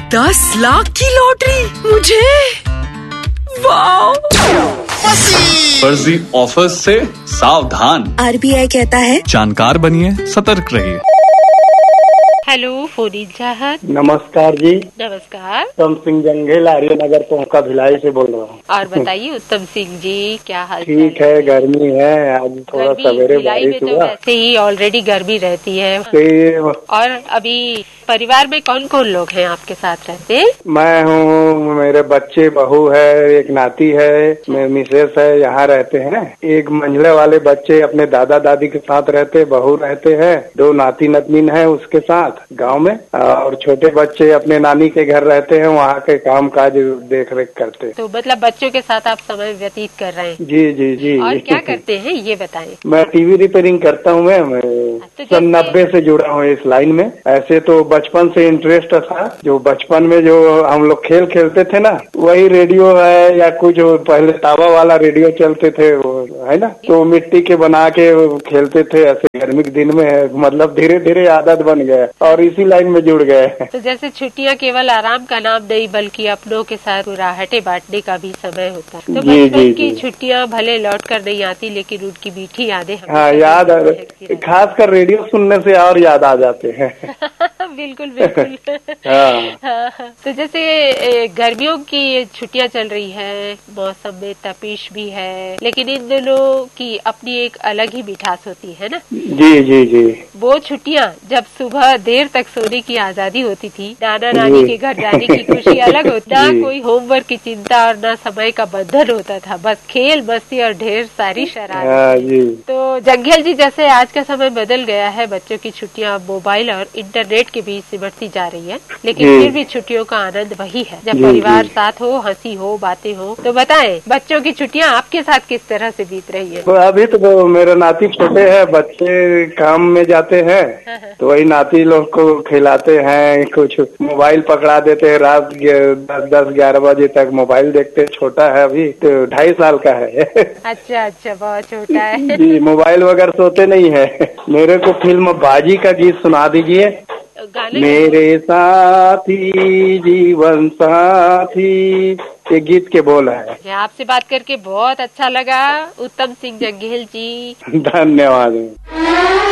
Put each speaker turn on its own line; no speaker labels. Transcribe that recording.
10 लाख की लॉटरी मुझे, वाह।
फर्जी ऑफर से सावधान।
RBI कहता है
जानकार बनिए, सतर्क रहिए।
हेलो, फोनी चाहत।
नमस्कार जी।
नमस्कार।
उत्तम सिंह जंघेल, आर्यनगर पोहका भिलाई से बोल रहा हूँ।
और बताइए उत्तम सिंह जी, क्या हाल?
ठीक है, गर्मी है, आज थोड़ा सवेरे बारिश
तो
हुआ।
वैसे ही ऑलरेडी गर्मी रहती है। और अभी परिवार में कौन कौन लोग हैं आपके साथ रहते?
मैं हूँ, मेरे बच्चे, बहू है, एक नाती है, मेरे मिसेस है, यहाँ रहते हैं। एक मंझले वाले बच्चे अपने दादा दादी के साथ रहते, बहू रहते हैं, 2 नाती नतनीन है उसके साथ गांव में, और छोटे बच्चे अपने नानी के घर रहते हैं, वहाँ के काम काज देख रेख करते।
तो मतलब बच्चों के साथ आप समय व्यतीत कर रहे हैं?
जी जी जी।
और क्या करते हैं ये बताएं।
मैं टीवी रिपेयरिंग करता हूँ। मैं सन 90 से जुड़ा हूँ इस लाइन में। ऐसे तो बचपन से इंटरेस्ट था, जो बचपन में जो हम लोग खेल खेलते थे ना, वही रेडियो है या कुछ पहले तावा वाला रेडियो चलते थे, वो है ना, तो मिट्टी के बना के खेलते थे। ऐसे गर्मी के दिन में मतलब धीरे धीरे आदत बन गया और इसी लाइन में जुड़ गए।
तो जैसे छुट्टियां केवल आराम का नाम नहीं, बल्कि अपनों के साथ राहटे बांटने का भी समय होता है। तो बचपन की छुट्टियां भले लौट कर नहीं आती, लेकिन उनकी मीठी यादें
याद, खास कर रेडियो सुनने से और याद आ जाते हैं।
बिल्कुल बिल्कुल। हाँ। तो जैसे गर्मियों की छुट्टियां चल रही है, मौसम में तपिश भी है, लेकिन इन दोनों की अपनी एक अलग ही मिठास होती है ना?
जी जी जी।
वो छुट्टियां जब सुबह देर तक सोने की आजादी होती थी, नाना नानी के घर जाने की खुशी अलग होती, ना कोई होमवर्क की चिंता और ना समय का बंधन होता था, बस खेल, मस्ती और ढेर सारी शरारत। तो जंघेल जी, जैसे आज का समय बदल गया है, बच्चों की छुट्टियां मोबाइल और इंटरनेट के बीच सिमटती जा रही है, लेकिन फिर भी छुट्टियों का आनंद वही है जब परिवार साथ हो, हंसी हो, बातें हो। तो बताएं, बच्चों की छुट्टियां आपके साथ किस तरह से बीत रही है?
अभी तो मेरे नाती छोटे हैं, बच्चे काम में जाते हैं, तो वही नाती लोग को खिलाते हैं, कुछ मोबाइल पकड़ा देते हैं, रात 10-11 बजे तक मोबाइल देखते। छोटा है, अभी तो 2.5 साल का है।
अच्छा, बहुत छोटा है
जी। मोबाइल वगैरह सोते नहीं है। मेरे को फिल्म बाजी का गीत सुना दीजिए। मेरे साथी जीवन साथी, ये गीत के बोल है।
आपसे बात करके बहुत अच्छा लगा उत्तम सिंह जंघेल जी।
धन्यवाद।